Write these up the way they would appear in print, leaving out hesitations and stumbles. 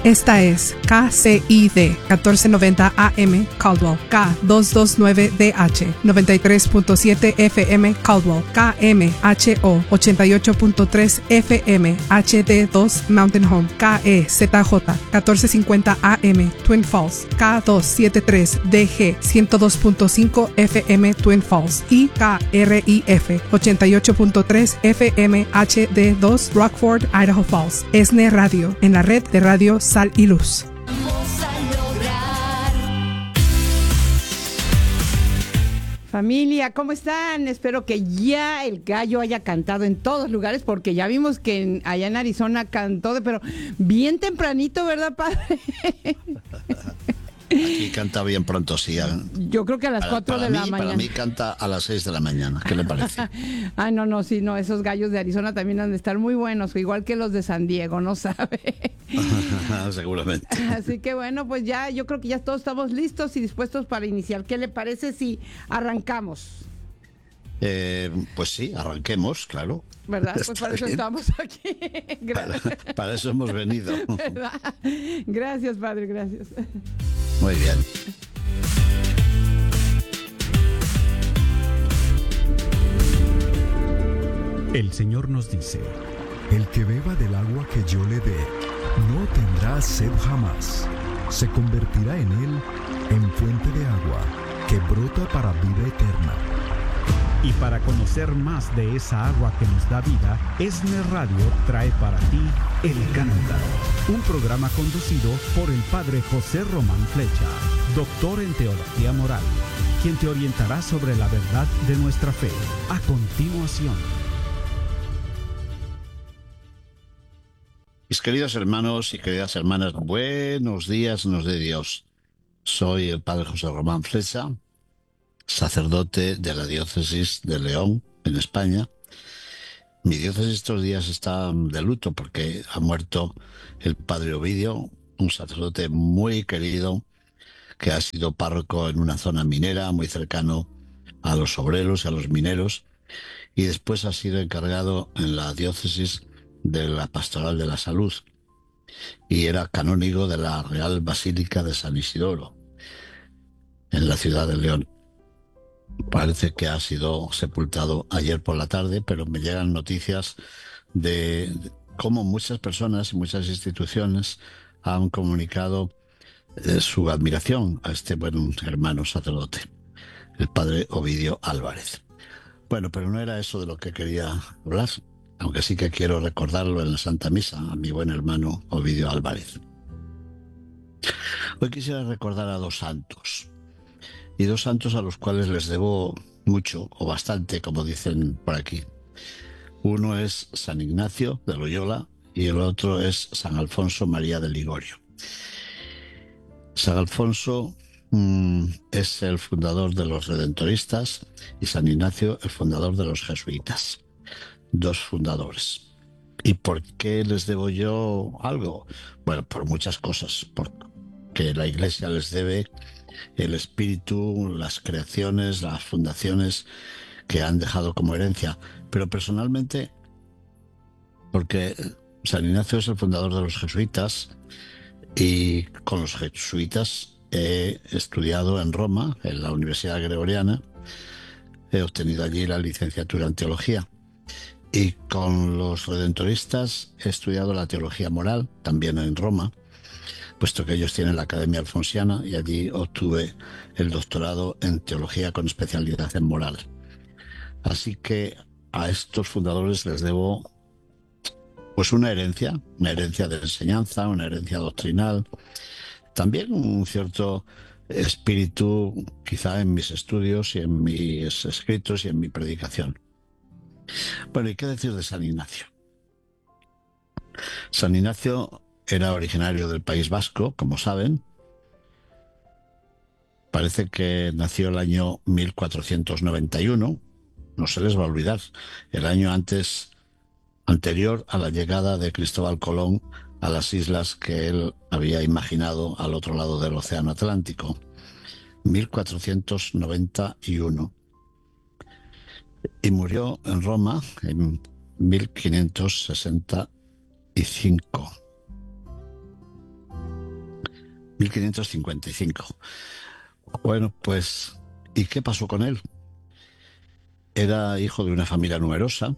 Esta es KCID 1490 AM Caldwell, K229DH 93.7 FM Caldwell, KMHO 88.3 FM HD2 Mountain Home, KEZJ 1450 AM Twin Falls, K273DG 102.5 FM Twin Falls y KRIF 88.3 FM HD2 Rockford, Idaho Falls. ESNE Radio, en la red de radio Sal y Luz. Familia, ¿cómo están? Espero que ya el gallo haya cantado en todos lugares, porque ya vimos que allá en Arizona cantó, pero bien tempranito, ¿verdad, padre? Aquí canta bien pronto, sí. Yo creo que a las 4 de la mañana. Para mí canta a las 6 de la mañana. ¿Qué le parece? No, esos gallos de Arizona también han de estar muy buenos, igual que los de San Diego, ¿no sabe? Seguramente. Así que bueno, pues ya, yo creo que ya todos estamos listos y dispuestos para iniciar. ¿Qué le parece si arrancamos? Pues sí, arranquemos, claro. ¿Verdad? Pues para eso estamos aquí. Para eso hemos venido. ¿Verdad? Gracias, padre, gracias. Muy bien. El Señor nos dice: el que beba del agua que yo le dé, no tendrá sed jamás. Se convertirá en él en fuente de agua que brota para vida eterna. Y para conocer más de esa agua que nos da vida, ESNE Radio trae para ti El Cántaro, un programa conducido por el Padre José Román Flecha, doctor en Teología Moral, quien te orientará sobre la verdad de nuestra fe. A continuación. Mis queridos hermanos y queridas hermanas, buenos días nos dé Dios. Soy el Padre José Román Flecha, sacerdote de la diócesis de León, en España. Mi diócesis estos días está de luto porque ha muerto el padre Ovidio, un sacerdote muy querido que ha sido párroco en una zona minera muy cercano a los obreros y a los mineros, y después ha sido encargado en la diócesis de la Pastoral de la Salud y era canónigo de la Real Basílica de San Isidoro en la ciudad de León. Parece que ha sido sepultado ayer por la tarde, pero me llegan noticias de cómo muchas personas y muchas instituciones han comunicado su admiración a este buen hermano sacerdote, el padre Ovidio Álvarez. Bueno, pero no era eso de lo que quería hablar, aunque sí que quiero recordarlo en la Santa Misa, a mi buen hermano Ovidio Álvarez. Hoy quisiera recordar a dos santos, y dos santos a los cuales les debo mucho, o bastante, como dicen por aquí. Uno es San Ignacio de Loyola y el otro es San Alfonso María de Ligorio. San Alfonso es el fundador de los redentoristas y San Ignacio el fundador de los jesuitas. Dos fundadores. ¿Y por qué les debo yo algo? Bueno, por muchas cosas. Porque la Iglesia les debe el espíritu, las creaciones, las fundaciones que han dejado como herencia. Pero personalmente, porque San Ignacio es el fundador de los jesuitas y con los jesuitas he estudiado en Roma, en la Universidad Gregoriana. He obtenido allí la licenciatura en teología. Y con los redentoristas he estudiado la teología moral, también en Roma, puesto que ellos tienen la Academia Alfonsiana, y allí obtuve el doctorado en teología con especialidad en moral. Así que a estos fundadores les debo pues una herencia de enseñanza, una herencia doctrinal, también un cierto espíritu quizá en mis estudios y en mis escritos y en mi predicación. Bueno, ¿y qué decir de San Ignacio? San Ignacio era originario del País Vasco, como saben. Parece que nació el año 1491. No se les va a olvidar. El año anterior a la llegada de Cristóbal Colón a las islas que él había imaginado al otro lado del Océano Atlántico. 1491. Y murió en Roma en 1565. 1555. Bueno, pues, ¿y qué pasó con él? Era hijo de una familia numerosa.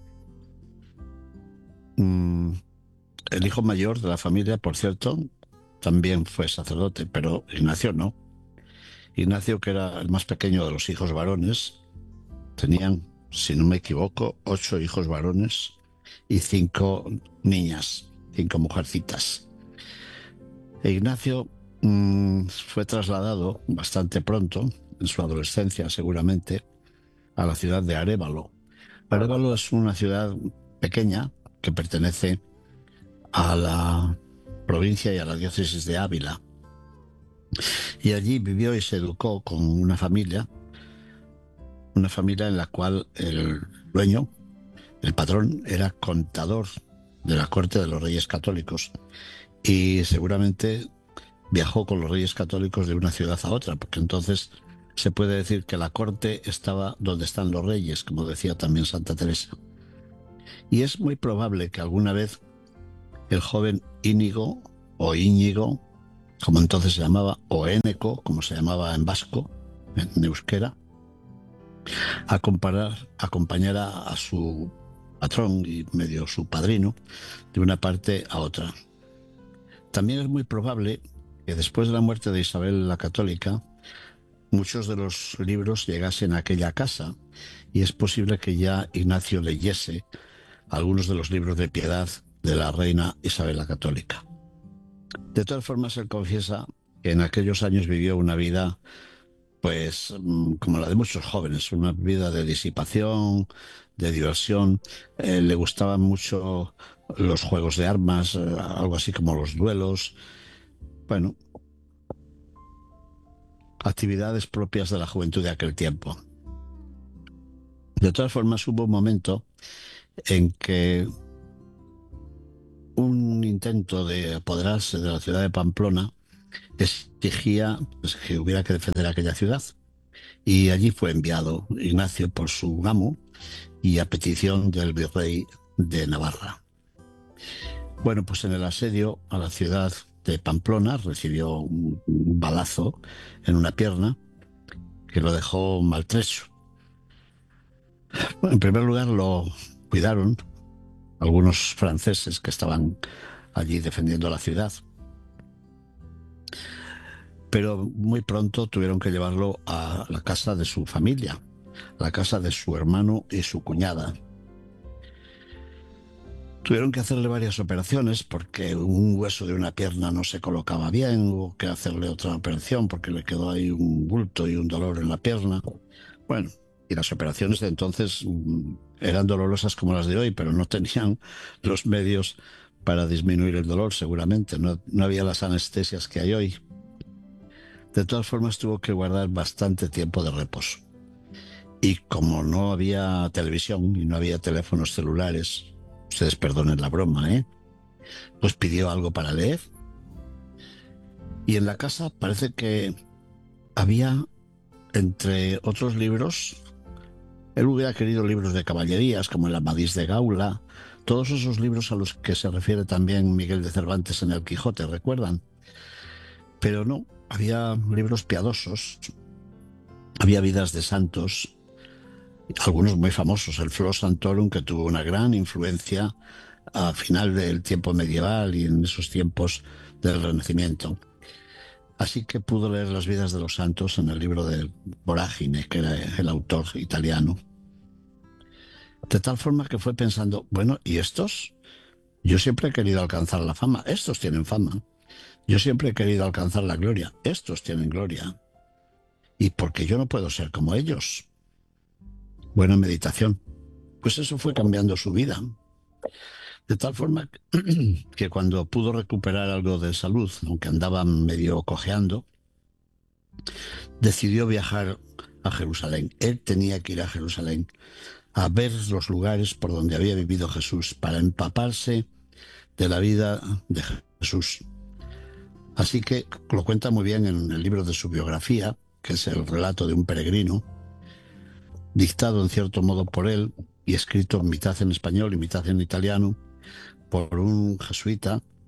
Mm, el hijo mayor de la familia, por cierto, también fue sacerdote, pero Ignacio no. Ignacio, que era el más pequeño de los hijos varones, tenían, si no me equivoco, 8 hijos varones y 5 niñas, 5 mujercitas. E Ignacio fue trasladado bastante pronto, en su adolescencia seguramente, a la ciudad de Arévalo. Arévalo es una ciudad pequeña que pertenece a la provincia y a la diócesis de Ávila. Y allí vivió y se educó con una familia en la cual el dueño, el patrón, era contador de la corte de los Reyes Católicos y seguramente viajó con los Reyes Católicos de una ciudad a otra, porque entonces se puede decir que la corte estaba donde están los reyes, como decía también Santa Teresa. Y es muy probable que alguna vez el joven Íñigo, o Íñigo, como entonces se llamaba, o Éneco, como se llamaba en vasco, en euskera, acompañara a su patrón y medio su padrino de una parte a otra. También es muy probable que después de la muerte de Isabel la Católica, muchos de los libros llegasen a aquella casa y es posible que ya Ignacio leyese algunos de los libros de piedad de la reina Isabel la Católica. De todas formas, él confiesa que en aquellos años vivió una vida, pues, como la de muchos jóvenes, una vida de disipación, de diversión. Le gustaban mucho los juegos de armas, algo así como los duelos. Bueno, actividades propias de la juventud de aquel tiempo. De todas formas, hubo un momento en que un intento de apoderarse de la ciudad de Pamplona exigía, pues, que hubiera que defender aquella ciudad. Y allí fue enviado Ignacio por su amo y a petición del virrey de Navarra. Bueno, pues en el asedio a la ciudad de Pamplona recibió un balazo en una pierna que lo dejó maltrecho. Bueno, en primer lugar lo cuidaron algunos franceses que estaban allí defendiendo la ciudad, pero muy pronto tuvieron que llevarlo a la casa de su familia, la casa de su hermano y su cuñada. Tuvieron que hacerle varias operaciones porque un hueso de una pierna no se colocaba bien, hubo que hacerle otra operación porque le quedó ahí un bulto y un dolor en la pierna. Bueno, y las operaciones de entonces eran dolorosas como las de hoy, pero no tenían los medios para disminuir el dolor, seguramente. No había las anestesias que hay hoy. De todas formas, tuvo que guardar bastante tiempo de reposo. Y como no había televisión y no había teléfonos celulares, ustedes perdonen la broma, pues pidió algo para leer. Y en la casa parece que había, entre otros libros, él hubiera querido libros de caballerías, como el Amadís de Gaula, todos esos libros a los que se refiere también Miguel de Cervantes en El Quijote, ¿recuerdan? Pero no, había libros piadosos, había vidas de santos, algunos muy famosos, el Flos Santorum, que tuvo una gran influencia a final del tiempo medieval y en esos tiempos del Renacimiento. Así que pudo leer las vidas de los santos en el libro de Vorágine, que era el autor italiano. De tal forma que fue pensando, bueno, ¿y estos? Yo siempre he querido alcanzar la fama, estos tienen fama. Yo siempre he querido alcanzar la gloria, estos tienen gloria. ¿Y por qué yo no puedo ser como ellos? Buena meditación. Pues eso fue cambiando su vida. De tal forma que cuando pudo recuperar algo de salud, aunque andaba medio cojeando, decidió viajar a Jerusalén. Él tenía que ir a Jerusalén a ver los lugares por donde había vivido Jesús, para empaparse de la vida de Jesús. Así que lo cuenta muy bien en el libro de su biografía, que es el relato de un peregrino, dictado en cierto modo por él y escrito mitad en español y mitad en italiano por un jesuita,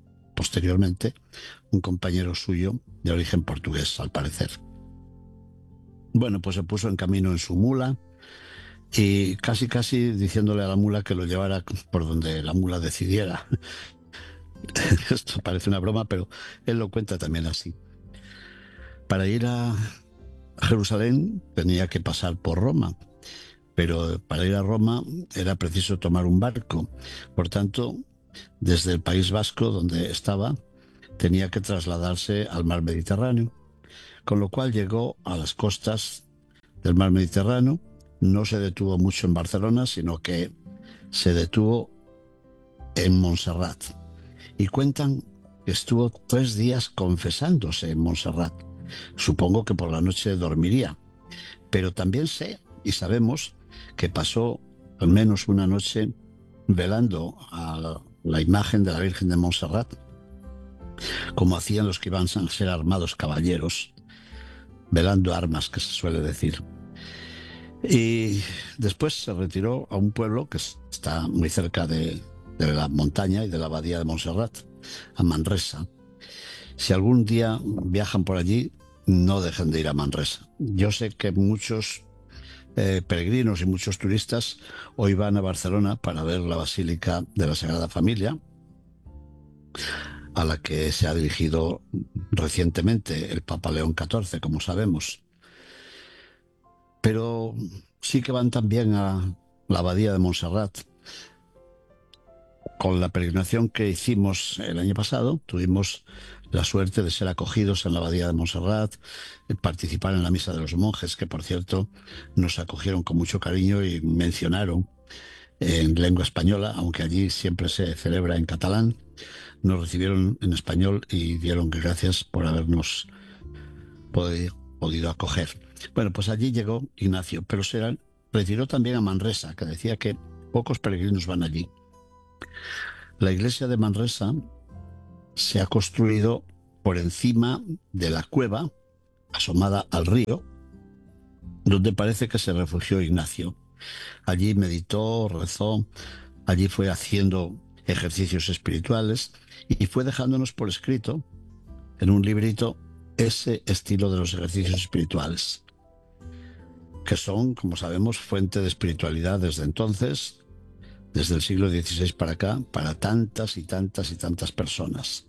posteriormente un compañero suyo de origen portugués, al parecer. Bueno, pues se puso en camino en su mula y casi diciéndole a la mula que lo llevara por donde la mula decidiera. Esto parece una broma, pero él lo cuenta también así. Para ir a Jerusalén tenía que pasar por Roma, pero para ir a Roma era preciso tomar un barco. Por tanto, desde el País Vasco, donde estaba, tenía que trasladarse al mar Mediterráneo, con lo cual llegó a las costas del mar Mediterráneo. No se detuvo mucho en Barcelona, sino que se detuvo en Montserrat. Y cuentan que estuvo 3 días confesándose en Montserrat. Supongo que por la noche dormiría. Pero también sé y sabemos que pasó al menos una noche velando a la imagen de la Virgen de Montserrat, como hacían los que iban a ser armados caballeros, velando armas, que se suele decir. Y después se retiró a un pueblo que está muy cerca de la montaña y de la abadía de Montserrat, a Manresa. Si algún día viajan por allí, no dejen de ir a Manresa. Yo sé que muchos peregrinos y muchos turistas hoy van a Barcelona para ver la Basílica de la Sagrada Familia, a la que se ha dirigido recientemente el Papa León XIV, como sabemos. Pero sí que van también a la abadía de Montserrat. Con la peregrinación que hicimos el año pasado, tuvimos la suerte de ser acogidos en la abadía de Montserrat, participar en la misa de los monjes, que por cierto nos acogieron con mucho cariño y mencionaron en lengua española, aunque allí siempre se celebra en catalán. Nos recibieron en español y dieron gracias por habernos podido acoger. Bueno, pues allí llegó Ignacio, pero se retiró también a Manresa, que decía que pocos peregrinos van allí. La iglesia de Manresa se ha construido por encima de la cueva, asomada al río, donde parece que se refugió Ignacio. Allí meditó, rezó, allí fue haciendo ejercicios espirituales y fue dejándonos por escrito, en un librito, ese estilo de los ejercicios espirituales, que son, como sabemos, fuente de espiritualidad desde entonces, desde el siglo XVI para acá, para tantas y tantas y tantas personas.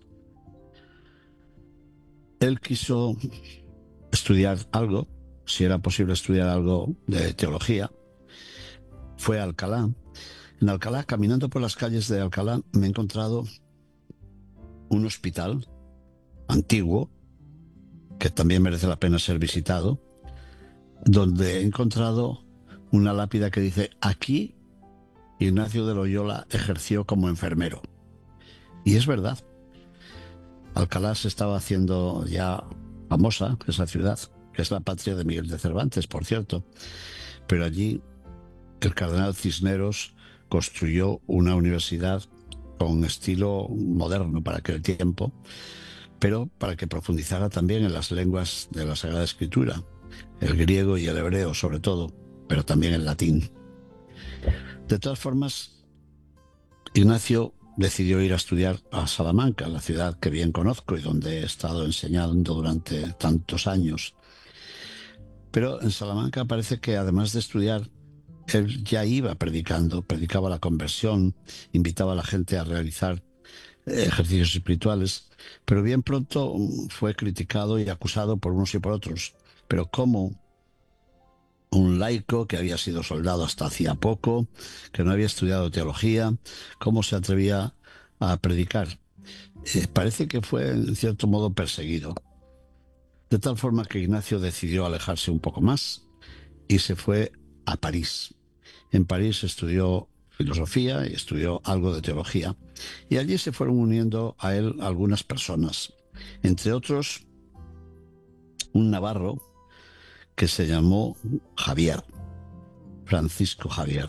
Él quiso estudiar algo, si era posible estudiar algo de teología. Fue a Alcalá. En Alcalá, caminando por las calles de Alcalá, me he encontrado un hospital antiguo, que también merece la pena ser visitado, donde he encontrado una lápida que dice: aquí Ignacio de Loyola ejerció como enfermero. Y es verdad. Alcalá se estaba haciendo ya famosa, esa ciudad, que es la patria de Miguel de Cervantes, por cierto. Pero allí el cardenal Cisneros construyó una universidad con estilo moderno para aquel tiempo, pero para que profundizara también en las lenguas de la Sagrada Escritura, el griego y el hebreo sobre todo, pero también el latín. De todas formas, Ignacio decidió ir a estudiar a Salamanca, la ciudad que bien conozco y donde he estado enseñando durante tantos años. Pero en Salamanca parece que además de estudiar, él ya iba predicando, predicaba la conversión, invitaba a la gente a realizar ejercicios espirituales, pero bien pronto fue criticado y acusado por unos y por otros. Pero como un laico que había sido soldado hasta hacía poco, que no había estudiado teología, ¿cómo se atrevía a predicar? Parece que fue en cierto modo perseguido. De tal forma que Ignacio decidió alejarse un poco más y se fue a París. En París estudió filosofía y estudió algo de teología. Y allí se fueron uniendo a él algunas personas, entre otros un navarro que se llamó Javier, Francisco Javier.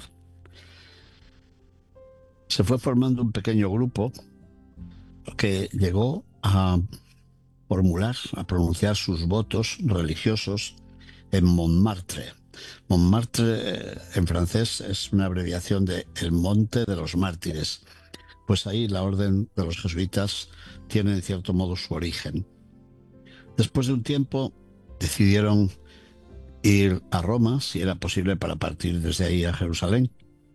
Se fue formando un pequeño grupo que llegó a pronunciar sus votos religiosos en Montmartre. Montmartre en francés es una abreviación de el Monte de los Mártires, pues ahí la orden de los jesuitas tiene en cierto modo su origen. Después de un tiempo decidieron ir a Roma, si era posible, para partir desde ahí a Jerusalén.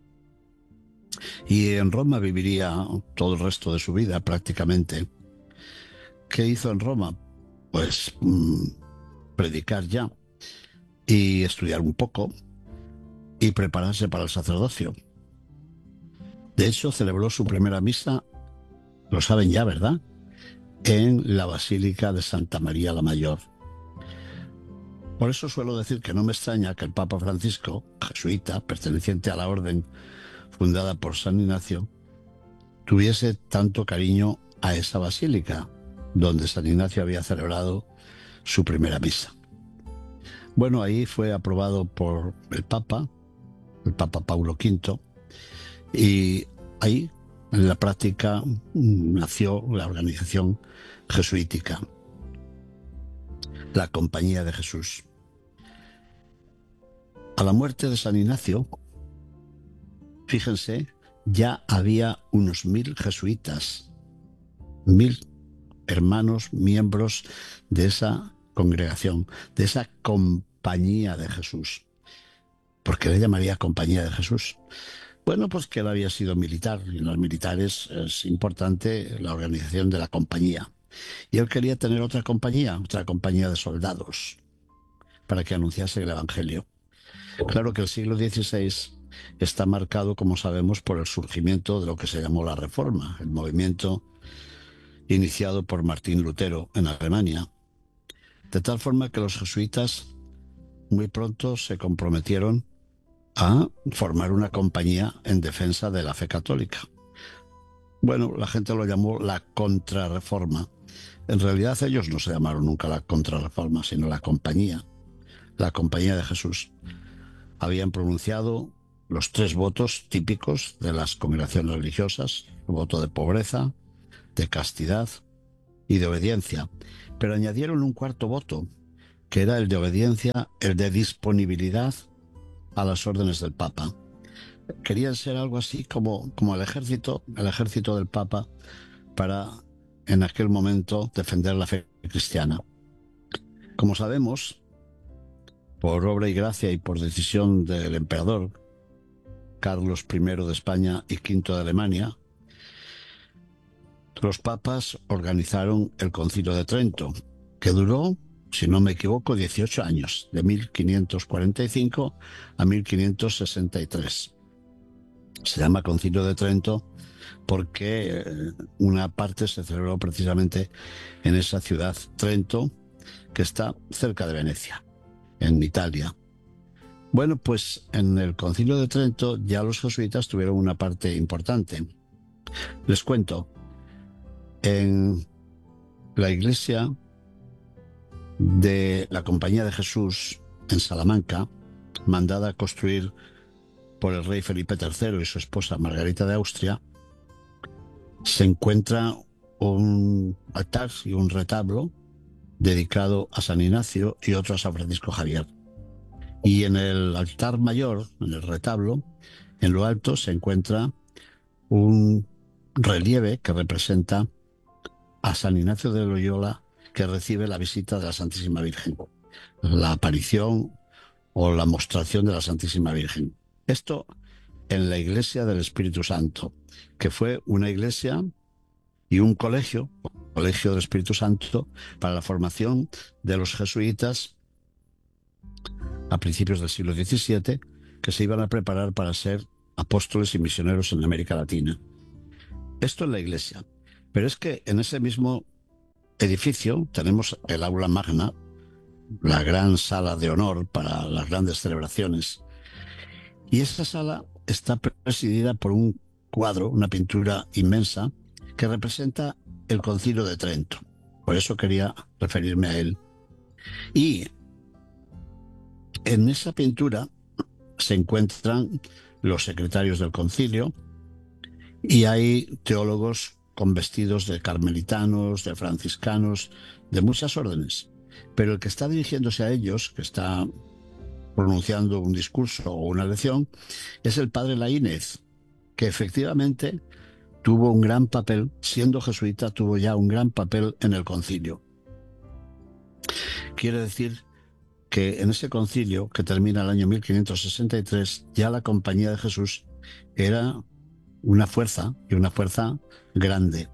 Y en Roma viviría todo el resto de su vida prácticamente. ¿Qué hizo en Roma? Pues predicar ya y estudiar un poco y prepararse para el sacerdocio. De hecho, celebró su primera misa, lo saben ya, ¿verdad?, en la Basílica de Santa María la Mayor. Por eso suelo decir que no me extraña que el Papa Francisco, jesuita, perteneciente a la orden fundada por San Ignacio, tuviese tanto cariño a esa basílica, donde San Ignacio había celebrado su primera misa. Bueno, ahí fue aprobado por el Papa Paulo V, y ahí, en la práctica, nació la organización jesuítica, la Compañía de Jesús. A la muerte de San Ignacio, fíjense, ya había unos 1000 jesuitas, 1000 hermanos, miembros de esa congregación, de esa Compañía de Jesús. ¿Por qué le llamaría Compañía de Jesús? Bueno, pues que él había sido militar, y en los militares es importante la organización de la compañía. Y él quería tener otra compañía de soldados, para que anunciase el Evangelio. Claro que el siglo XVI está marcado, como sabemos, por el surgimiento de lo que se llamó la Reforma, el movimiento iniciado por Martín Lutero en Alemania. De tal forma que los jesuitas muy pronto se comprometieron a formar una compañía en defensa de la fe católica. Bueno, la gente lo llamó la Contrarreforma. En realidad ellos no se llamaron nunca la Contrarreforma, sino la Compañía de Jesús. Habían pronunciado los 3 votos típicos de las congregaciones religiosas: el voto de pobreza, de castidad y de obediencia, pero añadieron un 4º voto, que era el de obediencia, el de disponibilidad a las órdenes del Papa. Querían ser algo así como el ejército del Papa, para en aquel momento defender la fe cristiana. Como sabemos, por obra y gracia y por decisión del emperador Carlos I de España y V de Alemania, los papas organizaron el Concilio de Trento, que duró, si no me equivoco, 18 años, de 1545 a 1563. Se llama Concilio de Trento porque una parte se celebró precisamente en esa ciudad, Trento, que está cerca de Venecia, en Italia. Bueno, pues en el Concilio de Trento ya los jesuitas tuvieron una parte importante. Les cuento, en la iglesia de la Compañía de Jesús en Salamanca, mandada a construir por el rey Felipe III y su esposa Margarita de Austria, se encuentra un altar y un retablo dedicado a San Ignacio y otro a San Francisco Javier. Y en el altar mayor, en el retablo, en lo alto se encuentra un relieve que representa a San Ignacio de Loyola, que recibe la visita de la Santísima Virgen, la aparición o la mostración de la Santísima Virgen. Esto en la Iglesia del Espíritu Santo, que fue una iglesia y un colegio del Espíritu Santo, para la formación de los jesuitas a principios del siglo XVII, que se iban a preparar para ser apóstoles y misioneros en América Latina. Esto en la iglesia. Pero es que en ese mismo edificio tenemos el aula magna, la gran sala de honor para las grandes celebraciones. Y esa sala está presidida por un cuadro, una pintura inmensa, que representa el Concilio de Trento. Por eso quería referirme a él. Y en esa pintura se encuentran los secretarios del concilio, y hay teólogos con vestidos de carmelitanos, de franciscanos, de muchas órdenes. Pero el que está dirigiéndose a ellos, que está pronunciando un discurso o una lección, es el padre Laínez, que efectivamente tuvo un gran papel, siendo jesuita, tuvo ya un gran papel en el concilio. Quiere decir que en ese concilio, que termina el año 1563, ya la Compañía de Jesús era una fuerza, y una fuerza grande.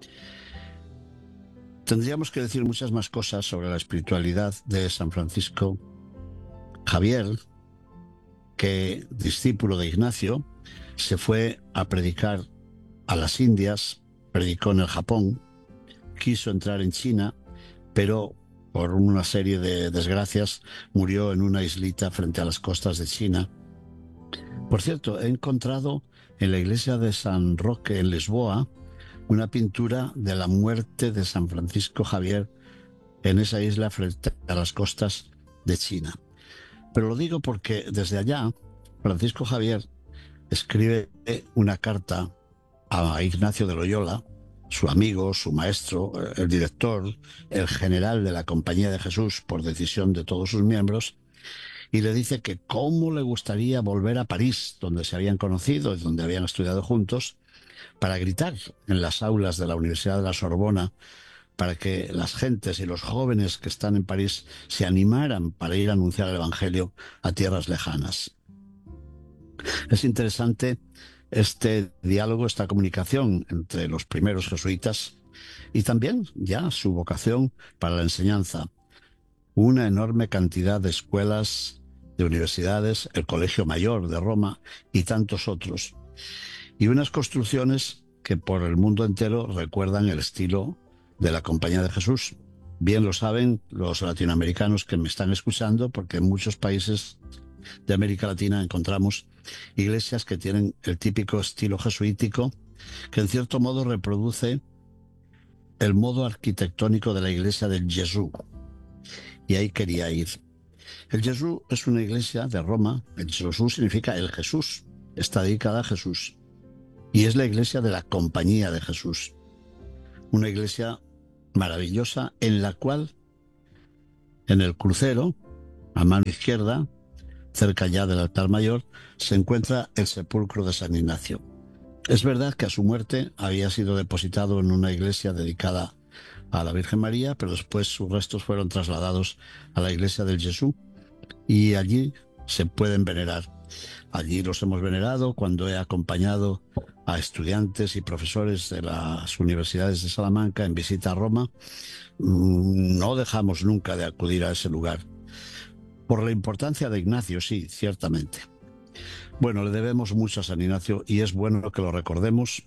Tendríamos que decir muchas más cosas sobre la espiritualidad de San Francisco Javier, que, discípulo de Ignacio, se fue a predicar a las Indias, predicó en el Japón, quiso entrar en China, pero por una serie de desgracias murió en una islita frente a las costas de China. Por cierto, he encontrado en la iglesia de San Roque en Lisboa una pintura de la muerte de San Francisco Javier en esa isla frente a las costas de China. Pero lo digo porque desde allá Francisco Javier escribe una carta a Ignacio de Loyola, su amigo, su maestro, el director, el general de la Compañía de Jesús por decisión de todos sus miembros, y le dice que cómo le gustaría volver a París, donde se habían conocido y donde habían estudiado juntos, para gritar en las aulas de la Universidad de la Sorbona, para que las gentes y los jóvenes que están en París se animaran para ir a anunciar el Evangelio a tierras lejanas. Es interesante este diálogo, esta comunicación entre los primeros jesuitas y también ya su vocación para la enseñanza. Una enorme cantidad de escuelas, de universidades, el Colegio Mayor de Roma y tantos otros. Y unas construcciones que por el mundo entero recuerdan el estilo de la Compañía de Jesús. Bien lo saben los latinoamericanos que me están escuchando, porque en muchos países de América Latina encontramos iglesias que tienen el típico estilo jesuítico, que en cierto modo reproduce el modo arquitectónico de la iglesia del Jesús. Y ahí quería ir. El Jesús es una iglesia de Roma. El Jesús significa el Jesús. Está dedicada a Jesús. Y es la iglesia de la Compañía de Jesús. Una iglesia maravillosa en la cual, en el crucero, a mano izquierda, cerca ya del altar mayor, se encuentra el sepulcro de San Ignacio. Es verdad que a su muerte había sido depositado en una iglesia dedicada a la Virgen María, pero después sus restos fueron trasladados a la iglesia del Jesús y allí se pueden venerar. Allí los hemos venerado cuando he acompañado a estudiantes y profesores de las universidades de Salamanca en visita a Roma. No dejamos nunca de acudir a ese lugar. Por la importancia de Ignacio, sí, ciertamente. Bueno, le debemos mucho a San Ignacio y es bueno que lo recordemos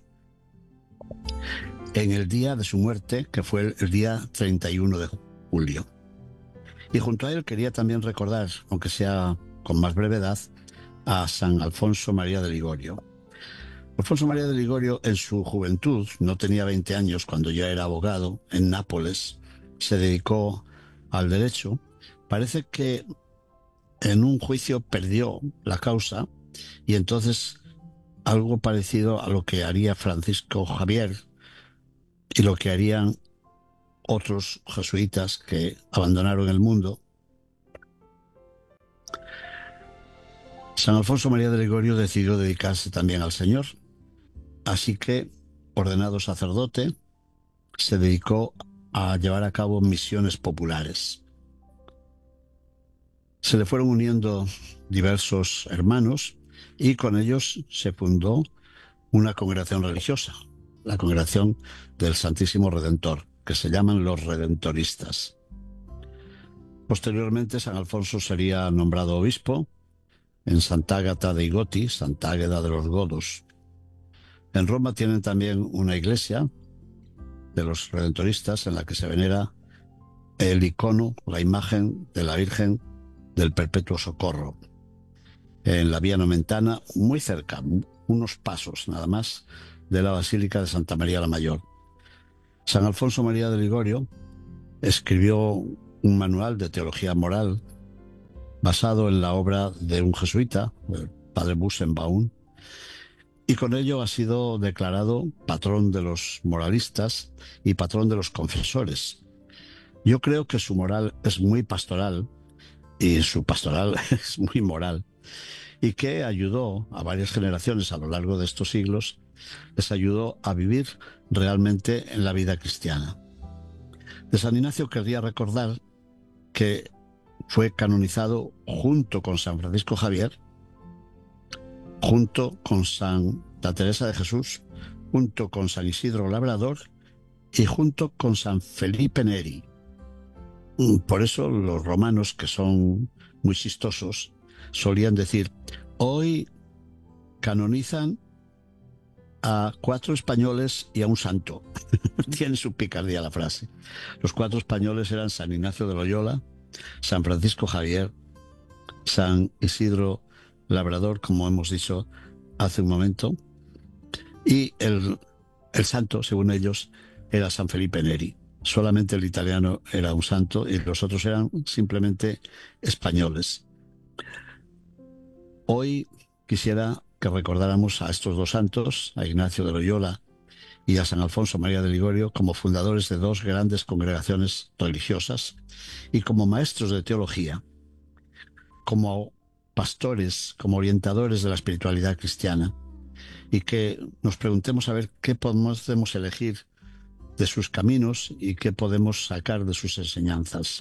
en el día de su muerte, que fue el día 31 de julio. Y junto a él quería también recordar, aunque sea con más brevedad, a San Alfonso María de Ligorio. Alfonso María de Ligorio en su juventud, no tenía 20 años cuando ya era abogado en Nápoles, se dedicó al derecho. Parece que en un juicio perdió la causa y entonces algo parecido a lo que haría Francisco Javier y lo que harían otros jesuitas que abandonaron el mundo. San Alfonso María de Ligorio decidió dedicarse también al Señor, así que, ordenado sacerdote, se dedicó a llevar a cabo misiones populares. Se le fueron uniendo diversos hermanos y con ellos se fundó una congregación religiosa, la Congregación del Santísimo Redentor, que se llaman los Redentoristas. Posteriormente, San Alfonso sería nombrado obispo en Sant'Agata dei Goti, Santa Águeda de los Godos. En Roma tienen también una iglesia de los Redentoristas en la que se venera el icono, la imagen de la Virgen del Perpetuo Socorro, en la Vía Nomentana, muy cerca, unos pasos nada más, de la Basílica de Santa María la Mayor. San Alfonso María de Ligorio escribió un manual de teología moral basado en la obra de un jesuita, el padre Busenbaum, y con ello ha sido declarado patrón de los moralistas y patrón de los confesores. Yo creo que su moral es muy pastoral y su pastoral es muy moral, y que ayudó a varias generaciones a lo largo de estos siglos les ayudó a vivir realmente en la vida cristiana. De San Ignacio querría recordar que fue canonizado junto con San Francisco Javier, junto con Santa Teresa de Jesús, junto con San Isidro Labrador y junto con San Felipe Neri. Por eso los romanos, que son muy chistosos, solían decir: hoy canonizan a 4 españoles y a un santo. Tiene su picardía la frase. Los 4 españoles eran San Ignacio de Loyola, San Francisco Javier, San Isidro Labrador, como hemos dicho hace un momento, y el santo, según ellos, era San Felipe Neri. Solamente el italiano era un santo y los otros eran simplemente españoles. Hoy quisiera que recordáramos a estos 2 santos, a Ignacio de Loyola y a San Alfonso María de Ligorio, como fundadores de 2 grandes congregaciones religiosas y como maestros de teología, como pastores, como orientadores de la espiritualidad cristiana, y que nos preguntemos a ver qué podemos elegir de sus caminos y qué podemos sacar de sus enseñanzas.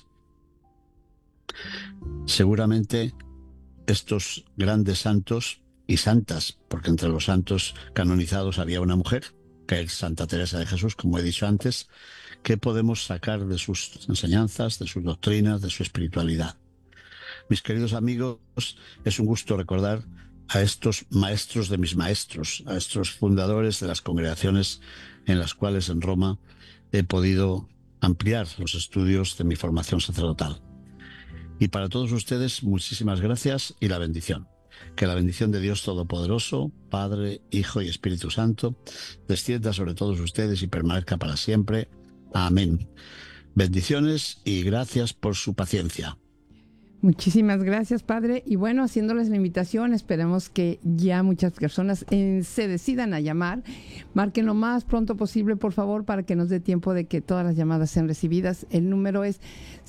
Seguramente estos grandes santos y santas, porque entre los santos canonizados había una mujer, que es Santa Teresa de Jesús, como he dicho antes, ¿qué podemos sacar de sus enseñanzas, de sus doctrinas, de su espiritualidad? Mis queridos amigos, es un gusto recordar a estos maestros de mis maestros, a estos fundadores de las congregaciones en las cuales en Roma he podido ampliar los estudios de mi formación sacerdotal. Y para todos ustedes, muchísimas gracias y la bendición. Que la bendición de Dios Todopoderoso, Padre, Hijo y Espíritu Santo, descienda sobre todos ustedes y permanezca para siempre. Amén. Bendiciones y gracias por su paciencia. Muchísimas gracias, Padre. Y bueno, haciéndoles la invitación, esperemos que ya muchas personas se decidan a llamar. Marquen lo más pronto posible, por favor, para que nos dé tiempo de que todas las llamadas sean recibidas. El número es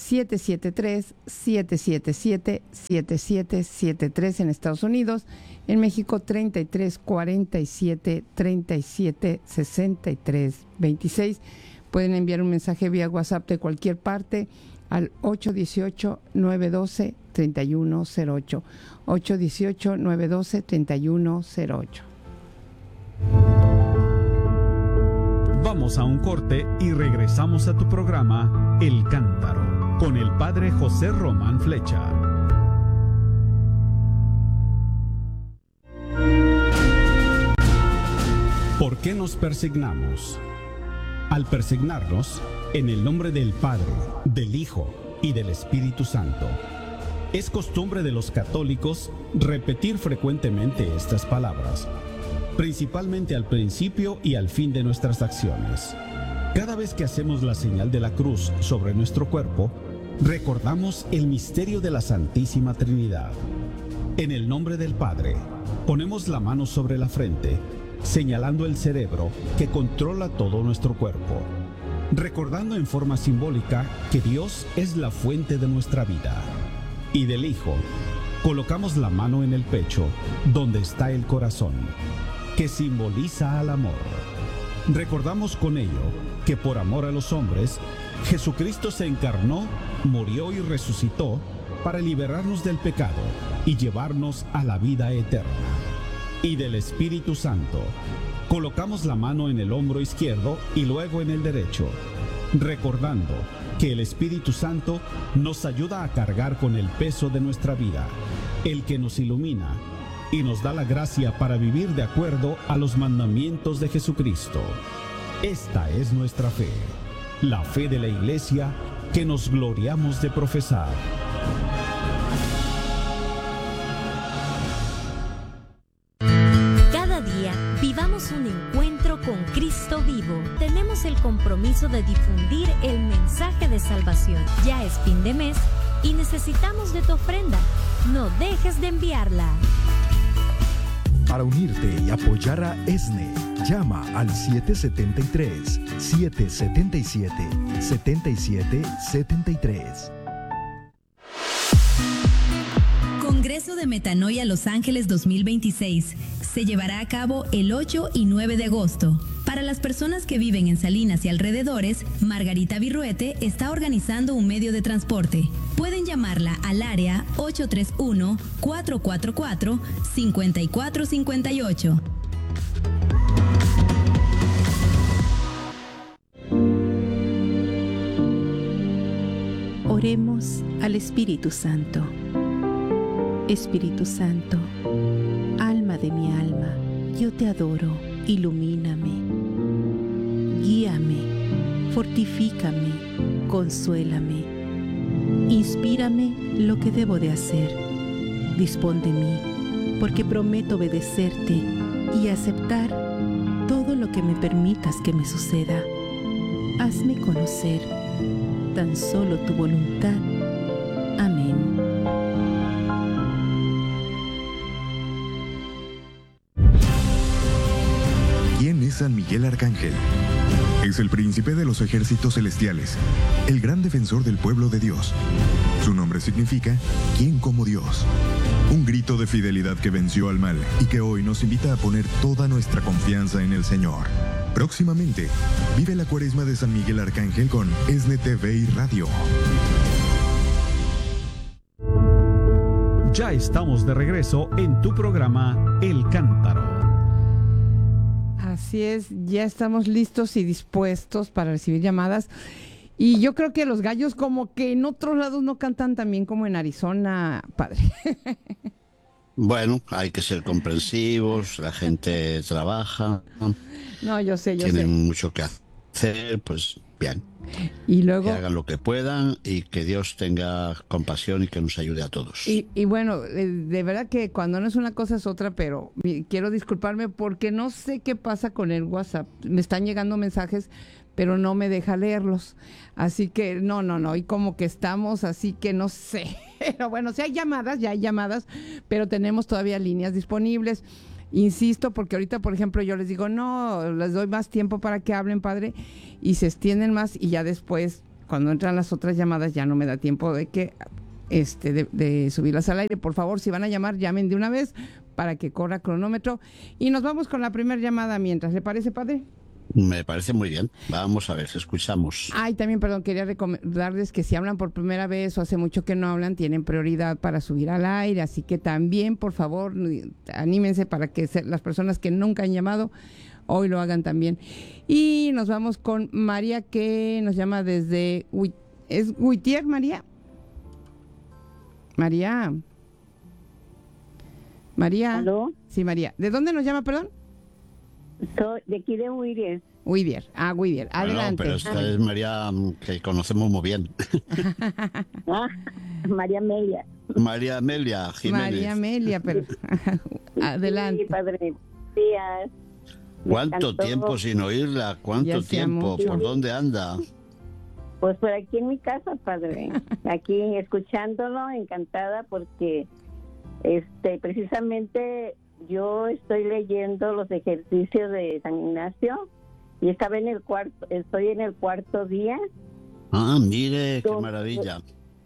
773-777-7773 en Estados Unidos. En México, 33-47-37-63-26. Pueden enviar un mensaje vía WhatsApp de cualquier parte al 818-912-3108. 818-912-3108. Vamos a un corte y regresamos a tu programa El Cántaro con el Padre José Román Flecha. ¿Por qué nos persignamos? Al persignarnos, en el nombre del Padre, del Hijo y del Espíritu Santo, es costumbre de los católicos repetir frecuentemente estas palabras, principalmente al principio y al fin de nuestras acciones. Cada vez que hacemos la señal de la cruz sobre nuestro cuerpo, recordamos el misterio de la Santísima Trinidad. En el nombre del Padre, ponemos la mano sobre la frente, señalando el cerebro que controla todo nuestro cuerpo, recordando en forma simbólica que Dios es la fuente de nuestra vida. Y del Hijo, colocamos la mano en el pecho, donde está el corazón, que simboliza al amor. Recordamos con ello que por amor a los hombres, Jesucristo se encarnó, murió y resucitó para liberarnos del pecado y llevarnos a la vida eterna. Y del Espíritu Santo, colocamos la mano en el hombro izquierdo y luego en el derecho, recordando que el Espíritu Santo nos ayuda a cargar con el peso de nuestra vida, el que nos ilumina y nos da la gracia para vivir de acuerdo a los mandamientos de Jesucristo. Esta es nuestra fe, la fe de la Iglesia que nos gloriamos de profesar. Vivamos un encuentro con Cristo vivo. Tenemos el compromiso de difundir el mensaje de salvación. Ya es fin de mes y necesitamos de tu ofrenda. No dejes de enviarla. Para unirte y apoyar a ESNE, llama al 773-777-7773. Congreso de Metanoia Los Ángeles 2026. Se llevará a cabo el 8 y 9 de agosto. Para las personas que viven en Salinas y alrededores, Margarita Virruete está organizando un medio de transporte. Pueden llamarla al área 831-444-5458. Oremos al Espíritu Santo. Espíritu Santo, alma de mi alma, yo te adoro, ilumíname, guíame, fortifícame, consuélame, inspírame lo que debo de hacer, dispón de mí, porque prometo obedecerte y aceptar todo lo que me permitas que me suceda. Hazme conocer tan solo tu voluntad. Amén. ¿Quién es San Miguel Arcángel? Es el príncipe de los ejércitos celestiales, el gran defensor del pueblo de Dios. Su nombre significa ¿quién como Dios? Un grito de fidelidad que venció al mal y que hoy nos invita a poner toda nuestra confianza en el Señor. Próximamente, vive la Cuaresma de San Miguel Arcángel con ESNE TV y Radio. Ya estamos de regreso en tu programa El Cántaro. Así es, ya estamos listos y dispuestos para recibir llamadas. Y yo creo que los gallos como que en otros lados no cantan tan bien como en Arizona, padre. Bueno, hay que ser comprensivos, la gente trabaja, No, yo sé. tienen mucho que hacer, pues bien. Y luego, que hagan lo que puedan y que Dios tenga compasión y que nos ayude a todos. y bueno, de verdad que cuando no es una cosa es otra, pero quiero disculparme porque no sé qué pasa con el WhatsApp. Me están llegando mensajes, pero no me deja leerlos. Así que no, y como que estamos, así que no sé. Pero bueno, sí hay llamadas, pero tenemos todavía líneas disponibles. Insisto, porque ahorita, por ejemplo, yo les digo, no, les doy más tiempo para que hablen, padre, y se extienden más, y ya después, cuando entran las otras llamadas, ya no me da tiempo de que de subirlas al aire. Por favor, si van a llamar, llamen de una vez para que corra cronómetro. Y nos vamos con la primera llamada mientras. ¿Le parece, padre? Me parece muy bien. Vamos a ver, escuchamos. Ay, también, perdón, quería recordarles que si hablan por primera vez o hace mucho que no hablan, tienen prioridad para subir al aire, así que también, por favor, anímense para que las personas que nunca han llamado hoy lo hagan también. Y nos vamos con María, que nos llama desde... ¿Es Whittier, María? María. ¿Aló? Sí, María. ¿De dónde nos llama, perdón? Soy de aquí de Whittier. Whittier. Adelante. No, pero esta es María, que conocemos muy bien. María Amelia. María Amelia Jiménez. María Amelia, pero adelante. Sí, padre. Días. ¿Cuánto tiempo sin oírla? ¿Cuánto tiempo? Mucho. ¿Por dónde anda? Pues por aquí en mi casa, padre. Aquí escuchándolo, encantada porque precisamente yo estoy leyendo los ejercicios de San Ignacio y estoy en el cuarto día. Ah, mire, qué maravilla.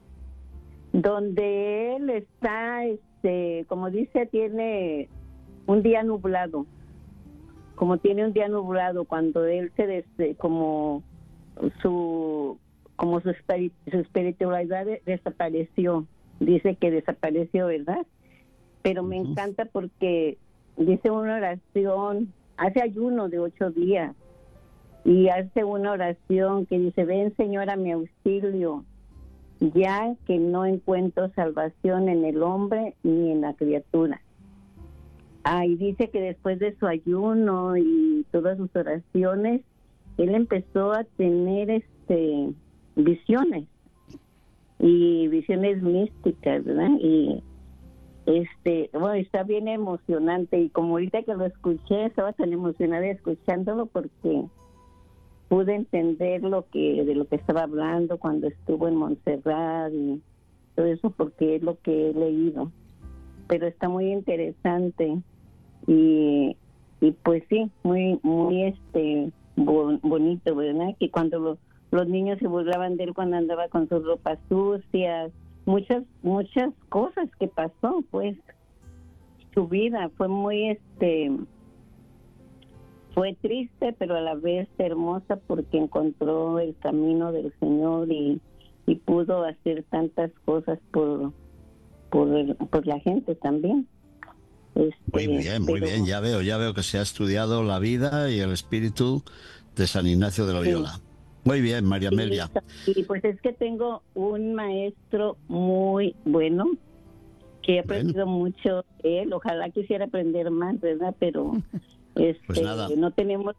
Donde él está, como dice, tiene un día nublado. Como tiene un día nublado, cuando él como su espiritualidad desapareció. Dice que desapareció, ¿verdad? Pero me encanta porque dice una oración, hace ayuno de 8 días y hace una oración que dice: ven, Señor, a mi auxilio, ya que no encuentro salvación en el hombre ni en la criatura. Y dice que después de su ayuno y todas sus oraciones, él empezó a tener visiones y visiones místicas, ¿verdad? Y bueno, está bien emocionante, y como ahorita que lo escuché, estaba tan emocionada escuchándolo porque pude entender de lo que estaba hablando cuando estuvo en Montserrat y todo eso, porque es lo que he leído. Pero está muy interesante y pues sí, muy bonito, ¿verdad? Que cuando los niños se burlaban de él cuando andaba con sus ropas sucias, muchas cosas que pasó, pues. su vida. Fue muy, fue triste, pero a la vez hermosa porque encontró el camino del Señor y pudo hacer tantas cosas por la gente también. Muy bien, ya veo que se ha estudiado la vida y el espíritu de San Ignacio de Loyola. Sí. Muy bien, María Amelia. Y pues es que tengo un maestro muy bueno, que he aprendido mucho de él. Ojalá quisiera aprender más, ¿verdad? Pero pues nada. No tenemos,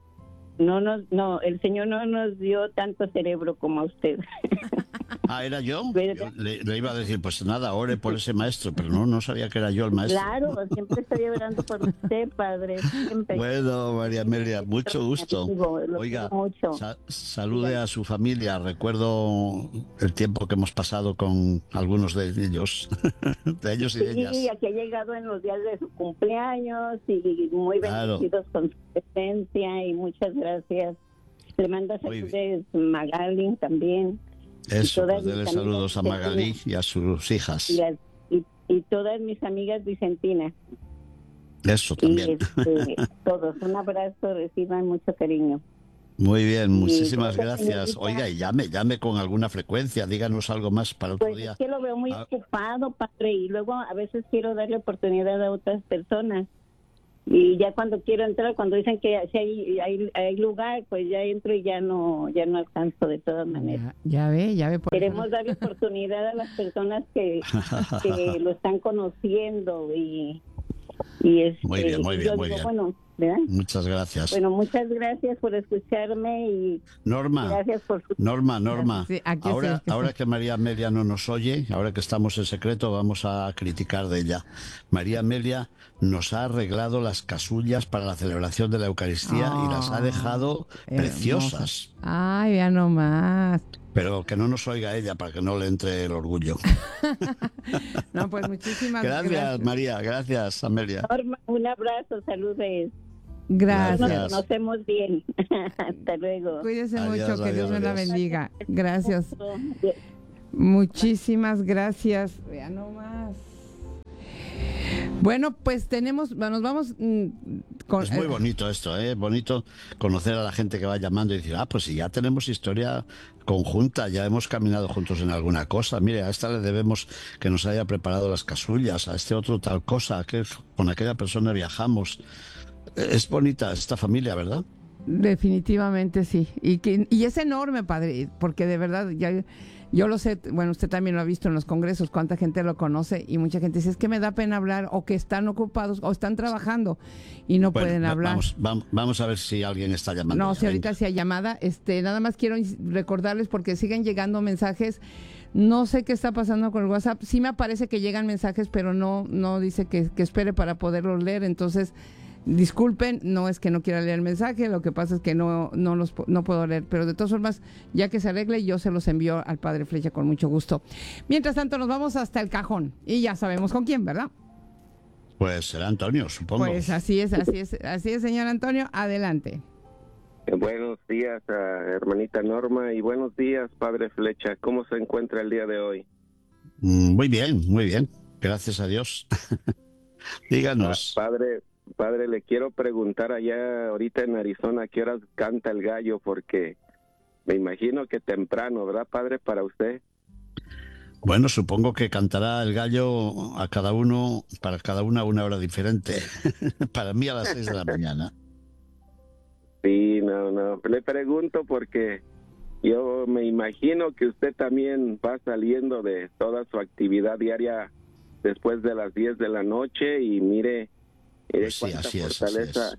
el Señor no nos dio tanto cerebro como a usted. Ah, ¿era yo? Le iba a decir, pues nada, ore por ese maestro, pero no sabía que era yo el maestro. Claro, siempre estoy orando por usted, padre, siempre. Bueno, María Amelia, mucho gusto. Oiga, salude a su familia. Recuerdo el tiempo que hemos pasado con algunos de ellos, de ellos y de ellas. Sí, aquí ha llegado en los días de su cumpleaños y muy bendecidos con su presencia y muchas gracias. Le mando saludos Magali también. Eso, pues dele saludos a Magalí y a sus hijas. Y todas mis amigas vicentinas. Eso también. Todos, un abrazo, reciban mucho cariño. Muy bien, muchísimas gracias. Oiga, y llame con alguna frecuencia, díganos algo más para otro día. Es que lo veo muy ocupado, padre, y luego a veces quiero darle oportunidad a otras personas. Y ya cuando quiero entrar, cuando dicen que si hay lugar, pues ya entro y ya no alcanzo de todas maneras. Ya ve. Queremos darle oportunidad a las personas que lo están conociendo y muy bien. Bueno, ¿verdad? Muchas gracias. Bueno, muchas gracias por escucharme y Norma, gracias por su... Norma, sí, ahora que María Amelia no nos oye, ahora que estamos en secreto, vamos a criticar de ella. María Amelia nos ha arreglado las casullas para la celebración de la Eucaristía y las ha dejado preciosas. Ay, ya nomás. Pero que no nos oiga ella para que no le entre el orgullo. No, pues muchísimas gracias. Gracias, María. Gracias, Amelia. Norma, un abrazo, saludos. Gracias. Nos conocemos bien. Hasta luego. Cuídese mucho, que Dios me la bendiga. Gracias. Muchísimas gracias. Ya nomás. Bueno, pues nos vamos con... Es muy bonito esto, bonito conocer a la gente que va llamando y decir, pues si ya tenemos historia conjunta, ya hemos caminado juntos en alguna cosa, mire, a esta le debemos que nos haya preparado las casullas, a este otro tal cosa, que con aquella persona viajamos. Es bonita esta familia, ¿verdad? Definitivamente sí, y es enorme, padre, porque de verdad yo lo sé, bueno, usted también lo ha visto en los congresos, cuánta gente lo conoce y mucha gente dice, es que me da pena hablar o que están ocupados o están trabajando y no pueden hablar. Vamos a ver si alguien está llamando. No, si ahorita sí hay llamada, nada más quiero recordarles porque siguen llegando mensajes. No sé qué está pasando con el WhatsApp. Sí me parece que llegan mensajes, pero no dice que espere para poderlos leer, entonces... Disculpen, no es que no quiera leer el mensaje, lo que pasa es que no puedo leer, pero de todas formas, ya que se arregle, yo se los envío al Padre Flecha con mucho gusto. Mientras tanto, nos vamos hasta el cajón y ya sabemos con quién, ¿verdad? Pues será Antonio, supongo. Pues así es, señor Antonio, adelante. Buenos días, hermanita Norma, y buenos días, Padre Flecha. ¿Cómo se encuentra el día de hoy? Muy bien, gracias a Dios. Díganos. Padre, le quiero preguntar allá ahorita en Arizona, ¿a qué horas canta el gallo? Porque me imagino que temprano, ¿verdad, Padre, para usted? Bueno, supongo que cantará el gallo para cada una a una hora diferente. Para mí a las 6 de la mañana. Sí, no. Le pregunto porque yo me imagino que usted también va saliendo de toda su actividad diaria después de las 10 de la noche y mire... Pues sí, así es.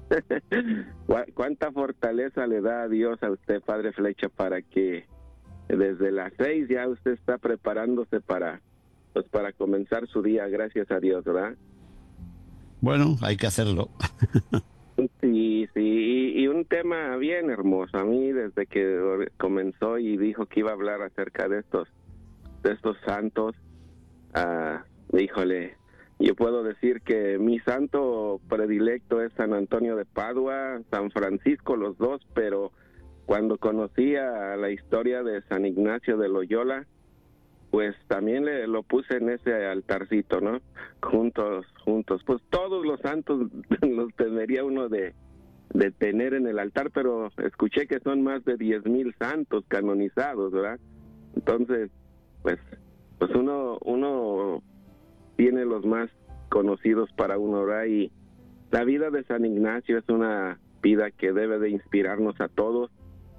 ¿Cuánta fortaleza le da a Dios a usted, Padre Flecha, para que desde las 6 ya usted está preparándose para comenzar su día? Gracias a Dios, ¿verdad? Bueno, hay que hacerlo. Sí, y un tema bien hermoso. A mí, desde que comenzó y dijo que iba a hablar acerca de estos santos, híjole, yo puedo decir que mi santo predilecto es San Antonio de Padua, San Francisco, los dos, pero cuando conocí a la historia de San Ignacio de Loyola, pues también lo puse en ese altarcito, ¿no? Juntos. Pues todos los santos los tendría uno de tener en el altar, pero escuché que son más de 10,000 santos canonizados, ¿verdad? Entonces, pues uno tiene los más conocidos para uno, ¿verdad? Y la vida de San Ignacio es una vida que debe de inspirarnos a todos.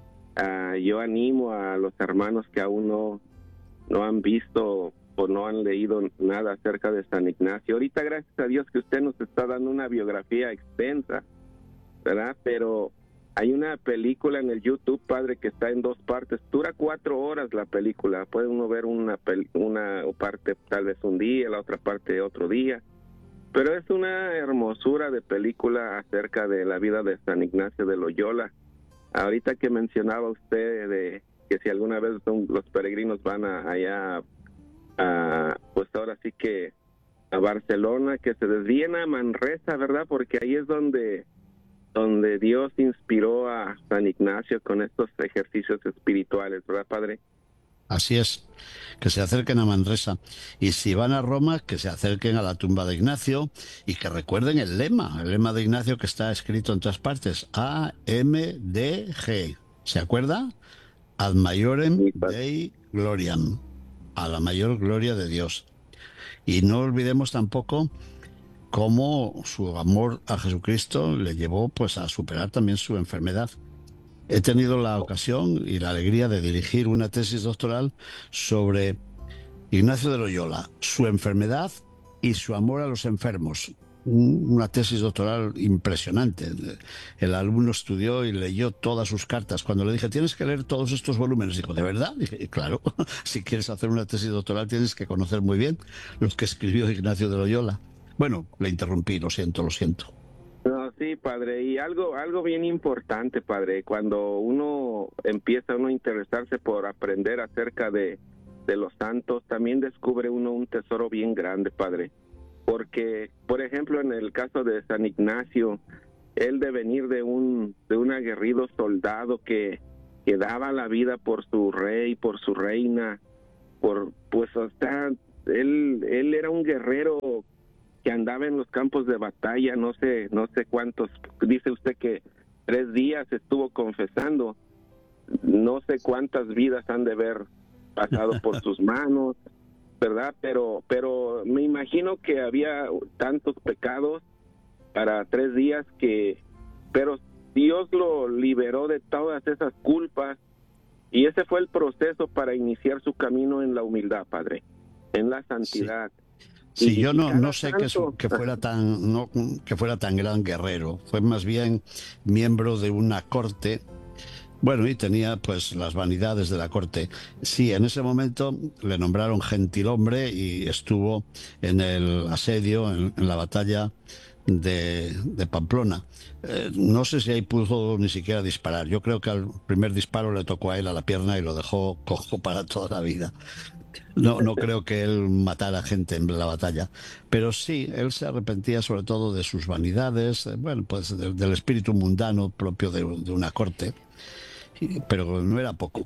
Yo animo a los hermanos que aún no han visto o no han leído nada acerca de San Ignacio. Ahorita, gracias a Dios que usted nos está dando una biografía extensa, ¿verdad? Pero hay una película en el YouTube, padre, que está en 2 partes. Dura 4 horas la película. Puede uno ver una parte tal vez un día, la otra parte otro día. Pero es una hermosura de película acerca de la vida de San Ignacio de Loyola. Ahorita que mencionaba usted de que si alguna vez los peregrinos van allá, pues ahora sí que a Barcelona, que se desvíen a Manresa, ¿verdad? Porque ahí es donde Dios inspiró a San Ignacio con estos ejercicios espirituales, ¿verdad, padre? Así es, que se acerquen a Manresa. Y si van a Roma, que se acerquen a la tumba de Ignacio y que recuerden el lema de Ignacio que está escrito en todas partes, AMDG. ¿Se acuerda? Ad maiorem Dei gloriam, a la mayor gloria de Dios. Y no olvidemos tampoco cómo su amor a Jesucristo le llevó pues a superar también su enfermedad. He tenido la ocasión y la alegría de dirigir una tesis doctoral sobre Ignacio de Loyola, su enfermedad y su amor a los enfermos. Una tesis doctoral impresionante. El alumno estudió y leyó todas sus cartas. Cuando le dije, tienes que leer todos estos volúmenes, dijo, ¿de verdad? Dije, claro, si quieres hacer una tesis doctoral tienes que conocer muy bien los que escribió Ignacio de Loyola. Bueno, le interrumpí, lo siento. No, sí, padre, y algo bien importante, padre, cuando uno empieza a interesarse por aprender acerca de los santos, también descubre uno un tesoro bien grande, padre, porque, por ejemplo, en el caso de San Ignacio, él de venir de un aguerrido soldado que daba la vida por su rey, por su reina, él era un guerrero que andaba en los campos de batalla, no sé cuántos, dice usted que 3 días estuvo confesando, no sé cuántas vidas han de haber pasado por sus manos, ¿verdad? Pero me imagino que había tantos pecados para 3 días pero Dios lo liberó de todas esas culpas y ese fue el proceso para iniciar su camino en la humildad, padre, en la santidad. Sí, yo no sé que fuera tan gran guerrero. Fue más bien miembro de una corte. Bueno, y tenía pues las vanidades de la corte. Sí, en ese momento le nombraron gentilhombre y estuvo en el asedio, en la batalla de Pamplona. No sé si ahí pudo ni siquiera disparar. Yo creo que al primer disparo le tocó a él a la pierna y lo dejó cojo para toda la vida. No creo que él matara gente en la batalla, pero sí, él se arrepentía sobre todo de sus vanidades, bueno, pues del espíritu mundano propio de una corte, pero no era poco.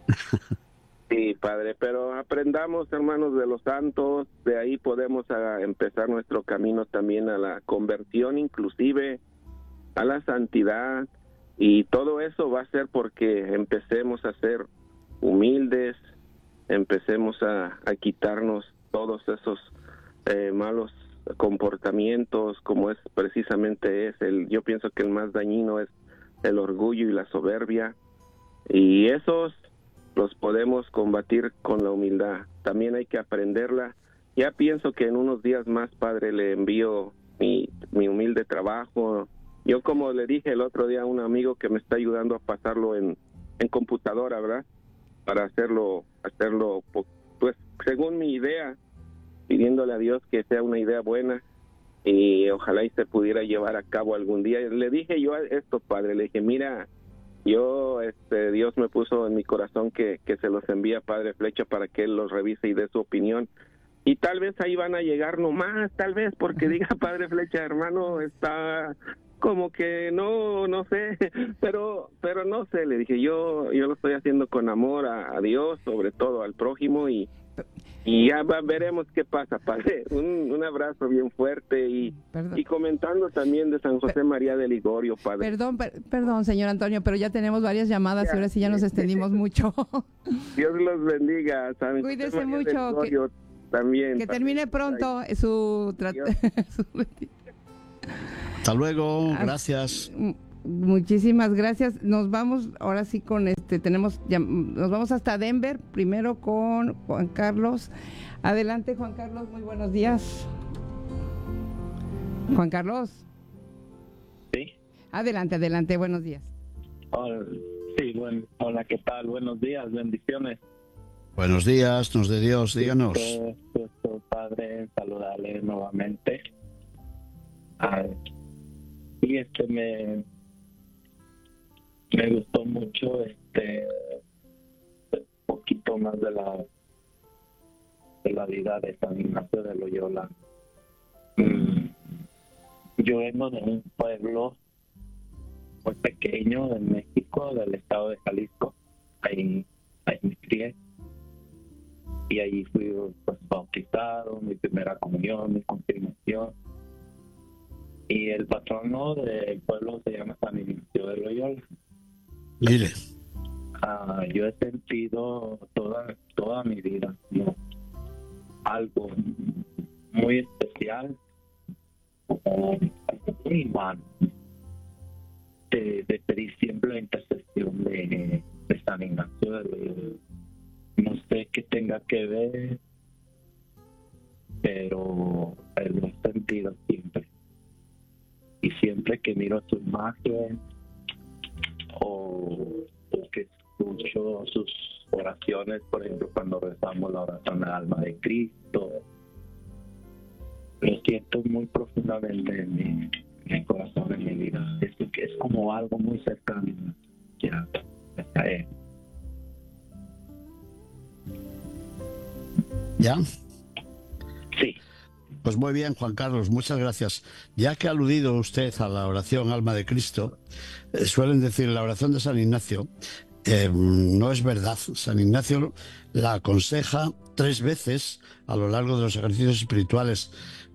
Sí, padre, pero aprendamos, hermanos, de los santos, de ahí podemos empezar nuestro camino también a la conversión, inclusive a la santidad, y todo eso va a ser porque empecemos a ser humildes, empecemos a quitarnos todos esos malos comportamientos, como es precisamente yo pienso que el más dañino es el orgullo y la soberbia, y esos los podemos combatir con la humildad. También hay que aprenderla. Ya pienso que en unos días más, padre, le envío mi humilde trabajo. Yo, como le dije el otro día a un amigo que me está ayudando a pasarlo en computadora, ¿verdad? Para hacerlo pues según mi idea, pidiéndole a Dios que sea una idea buena y ojalá y se pudiera llevar a cabo algún día. Le dije yo a esto, padre, le dije, mira, yo Dios me puso en mi corazón que se los envía a Padre Flecha para que él los revise y dé su opinión, y tal vez ahí van a llegar nomás, tal vez porque diga Padre Flecha, hermano, está como que no sé, pero no sé, le dije, yo lo estoy haciendo con amor a Dios, sobre todo al prójimo, y ya veremos qué pasa, padre. Un abrazo bien fuerte y comentando también de San José María de Ligorio, padre. Perdón, señor Antonio, pero ya tenemos varias llamadas y ahora sí ya nos extendimos mucho. Dios los bendiga, San Cuídese José María mucho. de Ligorio también. Que termine pronto su Hasta luego, gracias. Muchísimas gracias. Nos vamos ahora sí con nos vamos hasta Denver, primero con Juan Carlos. Adelante, Juan Carlos, muy buenos días. Juan Carlos. Sí. Adelante, buenos días. Hola, sí, hola, ¿qué tal? Buenos días, bendiciones. Buenos días, nos de Dios, díganos. Gusto, padre, saludarle nuevamente. Y me gustó mucho un poquito más de la vida de San Ignacio de Loyola. Yo vengo de un pueblo muy pequeño en México, del estado de Jalisco. Ahí me crié y ahí fui pues bautizado, mi primera comunión, mi confirmación. Y el patrono del pueblo se llama San Ignacio de Loyola. Mire. Yo he sentido toda mi vida, ¿no?, algo muy especial, muy humano, de pedir siempre la intercesión de San Ignacio de Loyola. No sé qué tenga que ver, pero lo he sentido siempre. Y siempre que miro su imagen o que escucho sus oraciones, por ejemplo, cuando rezamos la oración al alma de Cristo, lo siento muy profundamente en mi corazón, en mi vida. Es como algo muy cercano ya a él. ¿Ya? Sí. Pues muy bien, Juan Carlos, muchas gracias. Ya que ha aludido usted a la oración Alma de Cristo, suelen decir la oración de San Ignacio, no es verdad. San Ignacio la aconseja 3 veces a lo largo de los ejercicios espirituales